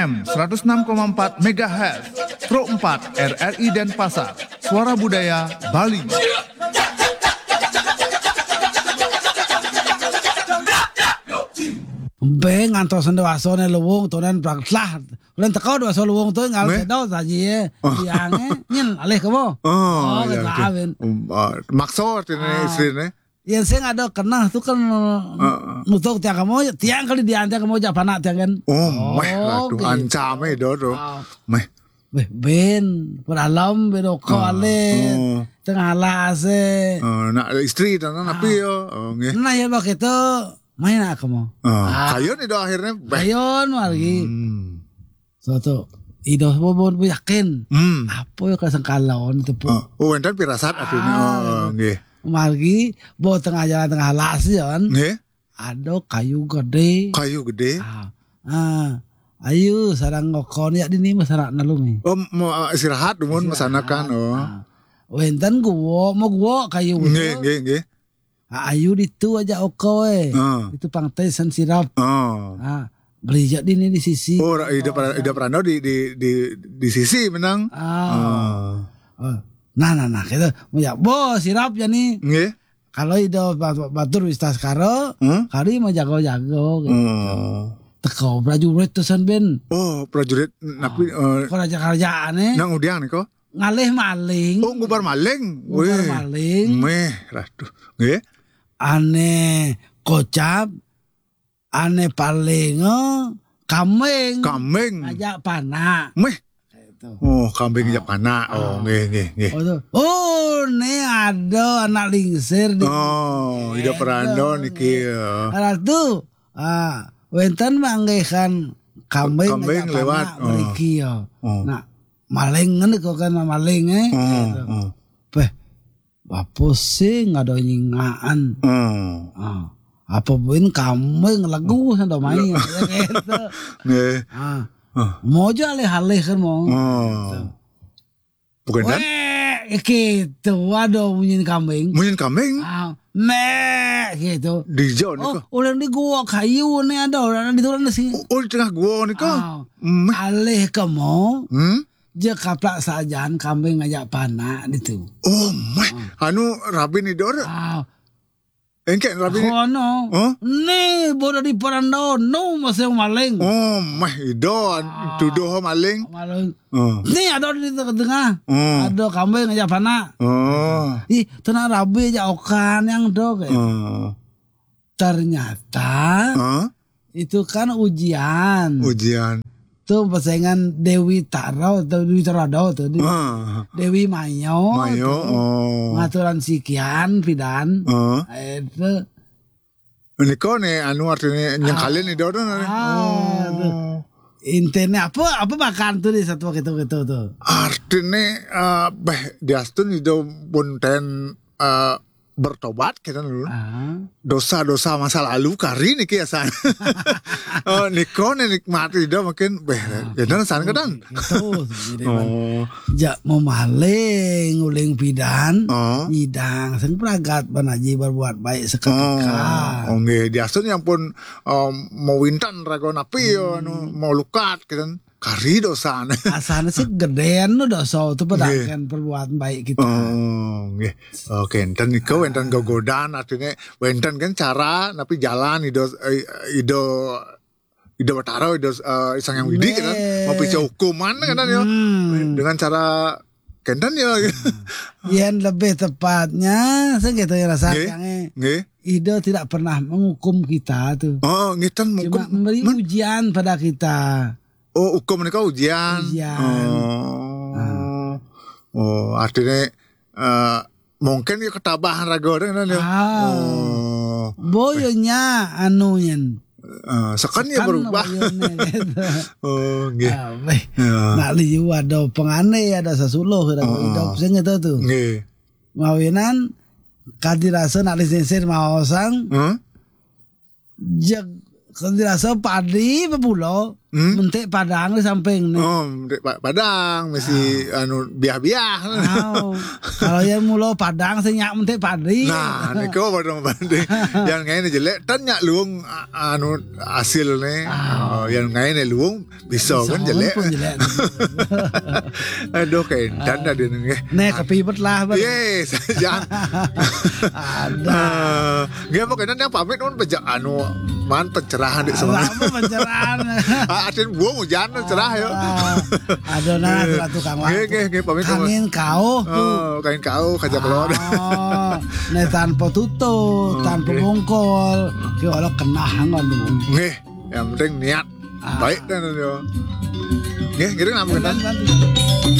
FM 106,4 MHz, Pro 4 RRI Denpasar, Suara Budaya Bali. Beng antos dewasane luwung tonan praklah. Ulen teko dewasa luwung tuh ngal sedo saji tiange nyen alih kemo. Kawin. Maksud ini istrine. Ya saya ada kena tuh kan nutuk tiang kamu tiang kali diantar kamu japana tiang kan. Aduh ancame do. Meh. Ben peralam beroko ale tengah lase. Nak istri dan napi yo. Nah ya begitu. Main aku mau. Kayon itu akhirnya. Kayon lagi. Suatu ido bobon yakin. Apa ya kasangkalaon itu pun. Enten pirasat akhirnya. Nggih. Margi bawa tengah jalan tengah las kan. Nggih. Ada kayu gede. Kayu gede. Ayo sarang ngokon ya dini masyarakat nalumi. Mau istirahat dumun masanakan. Wenten gua mau gua kayu. Nggih. Ayu itu aja oke itu pangtai san sirap. Beli jadi ini di sisi. Ida Prando di sisi menang. Nah kita mau bos sirap ya nih. Nggih. Kalau ida batur wistas karo, kali mau jago-jago gitu. Teko prajurit tusan ben. Prajurit napi kerja-kerjaane. Nang udiang nih kok. Ngalih maling. Ngubar maling. Ngubar maling. Meh, ratuh. Nggih. Ane kocap, ane palingo, kambing ngajak panah. Meh. Kambing ngajak panah. Nggih. Ini ada anak lingsir. Ida Prando niki. Ratu, wenten manggehan kambing lewat mriki yo. Nah, maling ngene kok kan maling Bapak sih nggak ada nyingaan. Apa pun kambing lagu sando main gitu. Mau aja alih-alih kan mau. Bukan kan? Gitu, waduh bunyi kambing. Gitu. Di jauh nih kok. Udah di gua kayu nih ada orang di turun sih. Di tengah gua nih kok. Alih kamu. Je kaplak sajaan kambing ngajak panah itu. Anu rabi ni dor. Engke rabi ni. No. Nih bodoh di Prando, no masih maling. Ido tuduh maling. Nih ada di tengah. Ada kambing ngajak panah. Tenang rabi aja okan yang do kayak. Ternyata itu kan ujian. Tuh persaingan Dewi Taro atau Dewi Tarado tuh Dewi Mayo ngaturan sikian pidan itu niko nih anu artinya yang kalian nih dodo intinya apa makan tuh di satu gitu tuh artinya diastun itu punten bertobat kita dulu dosa-dosa masa lalu kari nih kiasan niko nih nikmati dah makin dan san kadang ja mau maling uling pidan nyidang sen pragat banaji berbuat baik seketika nggih diasun yang pun mau wintan rago napi mau lukat kita kari dosa asana sih gedean nu dosa itu pedangkan perbuatan baik kita. Nggih. Oke, enten niku enten gogodan artinya enten kan cara tapi jalan ido bataro ido isang yang widi kan mau pica hukuman kan yo dengan cara kenten yo. Yang lebih tepatnya segitu ya rasanya. Nggih. Ido tidak pernah menghukum kita tuh. Ngiten cuma memberi ujian pada kita. Hukum ini kau ujian. Artinya mungkin ya ketabahan raga orang kan ya. Boyonya anunya. Sekan ya berubah. Nggih. Nak liu ada pengane ada sasuluh ada hidup sing itu tuh. Nggih. Mawinan kadirasa nak lisensi mau sang. Jag kadirasa padi pepulo. mentik padang di samping nih. Oh, di Padang mesti biah-biah. Kalau yang mulo padang senyak mentik padi. Nah, niko padang banding. Yang ngain jelek tanya luung hasil nih. Yang ngain luung bisa kan jelek. Pun jelek. Aduh kain dan ada nih. Nek kepibet lah. Yes, jangan. Ada. Nggak pokoknya yang pamit pun pejak man pencerahan di sana. Apa pencerahan? Atin buang hujan cerah ya. Ada nah tukang lampu. Nggih pamit. Angin kau tuh. Kain kau kajak keluar. Nek tanpa tutup, tanpa bongkol, ki olo kena hangon dulu. Nggih, yang penting niat. Baik kan yo. Nggih, kira ngambek. Nanti.